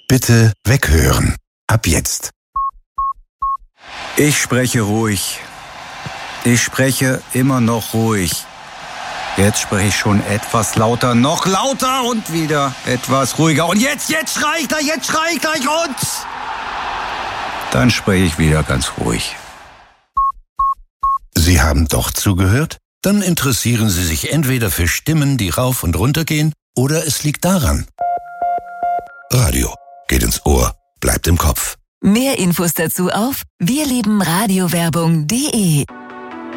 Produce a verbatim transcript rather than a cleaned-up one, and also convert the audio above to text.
Bitte weghören. Ab jetzt. Ich spreche ruhig. Ich spreche immer noch ruhig. Jetzt spreche ich schon etwas lauter, noch lauter und wieder etwas ruhiger. Und jetzt, jetzt schrei ich gleich, jetzt schrei ich gleich und... Dann spreche ich wieder ganz ruhig. Sie haben doch zugehört? Dann interessieren Sie sich entweder für Stimmen, die rauf und runter gehen, oder es liegt daran. Radio geht ins Ohr, bleibt im Kopf. Mehr Infos dazu auf wir lieben radiowerbung punkt de.